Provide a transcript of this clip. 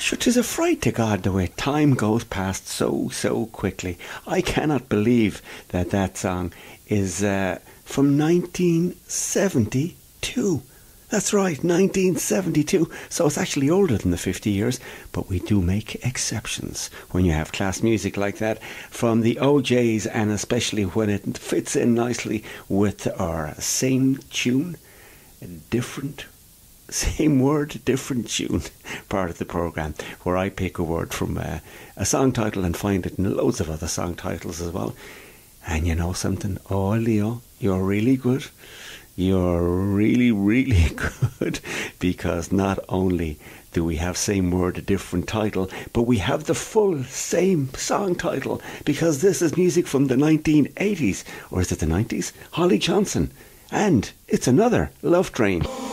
Sure, 'tis a fright to God the way time goes past so quickly. I cannot believe that that song is from 1972. That's right, 1972. So it's actually older than the 50 years, but we do make exceptions when you have class music like that from the OJs, and especially when it fits in nicely with our same tune, different same word, different tune part of the programme, where I pick a word from a song title and find it in loads of other song titles as well. And you know something? Oh, Leo, you're really good. You're really good, because not only do we have same word, a different title, but we have the full same song title, because this is music from the 1980s, or is it the 90s? Holly Johnson, and it's another Love Train.